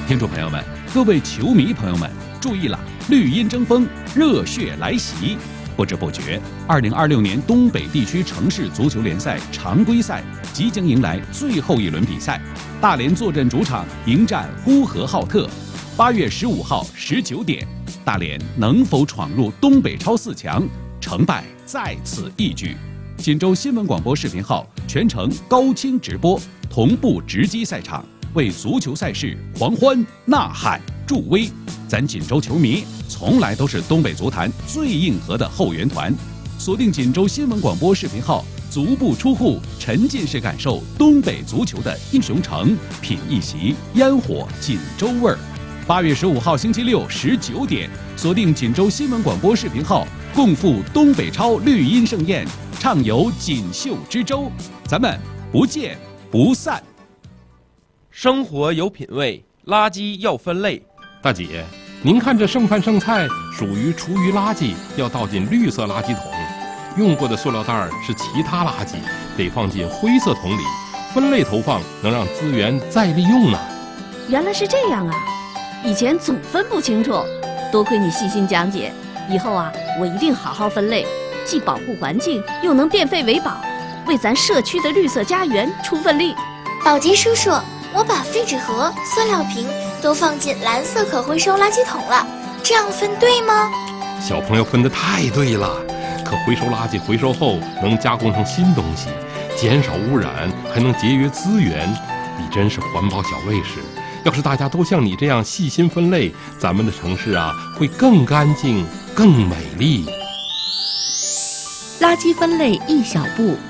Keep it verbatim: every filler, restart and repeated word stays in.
听众朋友们，各位球迷朋友们，注意了，绿茵争锋，热血来袭。不知不觉，二零二六年东北地区城市足球联赛常规赛即将迎来最后一轮比赛。大连坐镇主场迎战呼和浩特。八月十五号十九点，大连能否闯入东北超四强？成败在此一举。锦州新闻广播视频号全程高清直播，同步直击赛场，为足球赛事狂欢呐喊助威。咱锦州球迷从来都是东北足坛最硬核的后援团，锁定锦州新闻广播视频号，足不出户，沉浸式感受东北足球的英雄城，品一席烟火锦州味儿。八月十五号星期六十九点，锁定锦州新闻广播视频号，共赴东北超绿茵盛宴，畅游锦绣之州，咱们不见不散。 生活有品味，垃圾要分类。 大姐，您看这剩饭剩菜属于厨余垃圾，要倒进绿色垃圾桶；用过的塑料袋是其他垃圾，得放进灰色桶里。分类投放能让资源再利用呢。 原来是这样啊，以前总分不清楚，多亏你细心讲解，以后啊，我一定好好分类，既保护环境，又能变废为宝，为咱社区的绿色家园出份力。 宝吉叔叔，我把废纸盒、塑料瓶都放进蓝色可回收垃圾桶了，这样分对吗？ 小朋友分得太对了，可回收垃圾回收后能加工成新东西，减少污染，还能节约资源。你真是环保小卫士！要是大家都像你这样细心分类，咱们的城市啊会更干净、更美丽。 垃圾分类一小步，